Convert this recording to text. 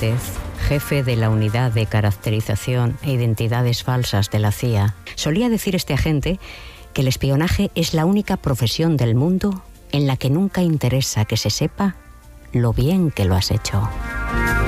Hernández, jefe de la Unidad de Caracterización e Identidades Falsas de la CIA, solía decir este agente que el espionaje es la única profesión del mundo en la que nunca interesa que se sepa lo bien que lo has hecho.